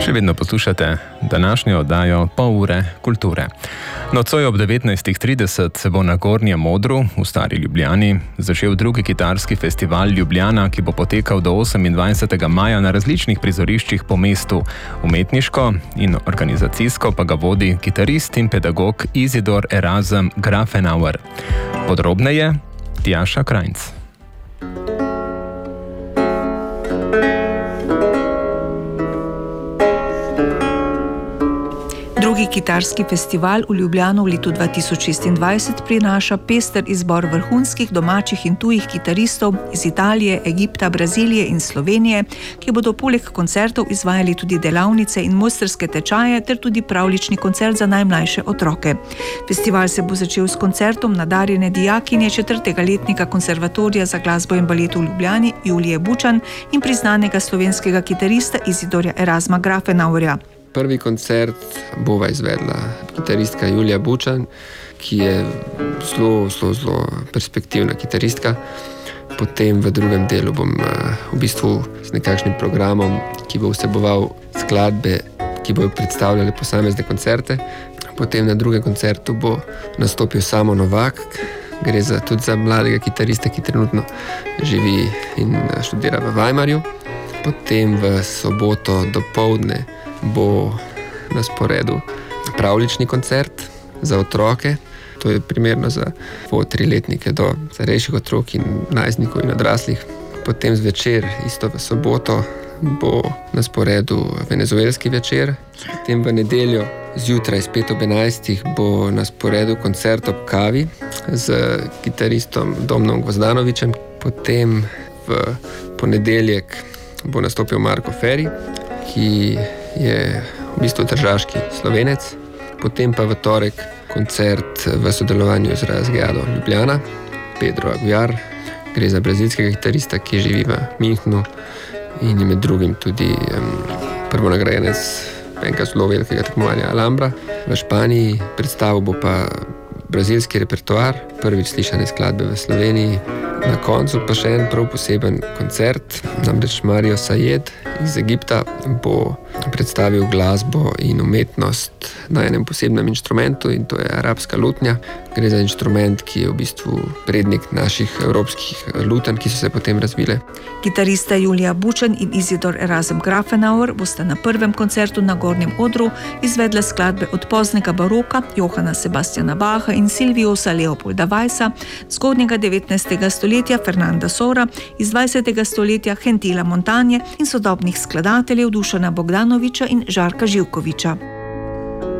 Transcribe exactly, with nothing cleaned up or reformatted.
Še vedno poslušate današnjo oddajo Pol ure kulture. Nocoj ob devetnajstih trideset se bo na Gornjem odru v Stari Ljubljani začel drugi kitarski festival Ljubljana, ki bo potekal do osemindvajsetega maja na različnih prizoriščih po mestu. Umetniško in organizacijsko pa ga vodi kitarist in pedagog Isidor Erasm Grafenauer. Podrobneje Tjaša Krajnc. Drugi kitarski festival v Ljubljano v letu dva tisoč šestindvajset prinaša pester izbor vrhunskih domačih in tujih kitaristov iz Italije, Egipta, Brazilije in Slovenije, ki bodo poleg koncertov izvajali tudi delavnice in mojstrske tečaje ter tudi pravljični koncert za najmlajše otroke. Festival se bo začel s koncertom nadarjene dijakinje četrtega letnika Konservatorija za glasbo in balet v Ljubljani Julije Bučan in priznanega slovenskega kitarista Isidorja Erasma Grafenauerja. Prvi koncert bova izvedla kitaristka Julija Bučan, ki je zelo, zelo, zelo perspektivna kitaristka. Potem v drugem delu bom v bistvu s nekakšnim programom, ki bo vseboval skladbe, ki bojo predstavljali posamezne koncerte. Potem na drugem koncertu bo nastopil Samo Novak. Gre za, tudi za mladega kitarista, ki trenutno živi in študira v Weimarju. Potem v soboto dopoldne bo na sporedu pravljični koncert za otroke. To je primerno za po triletnike do starejših otrok in najstnikov in odraslih. Potem zvečer, isto v soboto, bo na sporedu venezuelski večer. Potem v nedeljo zjutraj spet ob enajstih bo na sporedu koncert ob kavi z kitaristom Domnom Gvozdanovičem. Potem v ponedeljek bo nastopil Marko Feri, ki je v bistvu tržaški Slovenec. Potem pa v torek koncert v sodelovanju z Razgado Ljubljana, Pedro Aguiar. Gre za brazilskega kitarista, ki živi v Münchnu in je med drugim tudi um, prvonagrajenec enega zelo velikega tekmovanja Alhambra v Španiji. Predstavil bo pa brazilski repertoar, prvič slišane skladbe v Sloveniji. Na koncu pa še en prav poseben koncert, namreč Mario Sayed iz Egipta bo predstavil glasbo in umetnost na enem posebnem inštrumentu, in to je arabska lutnja. Gre za inštrument, ki je v bistvu prednik naših evropskih lutenj, ki so se potem razvile. Kitarista Julija Bučan in Isidor Erasm Grafenauer bosta na prvem koncertu na Gornjem odru izvedla skladbe od poznega baroka Johana Sebastiana Bacha in Silviusa Leopolda Weissa, zgodnjega devetnajstega stoletja Fernanda Sora, iz dvajsetega stoletja Gentila Montagne in sodobnih skladateljev Dušana Bogdanoviča in Žarka Živkoviča.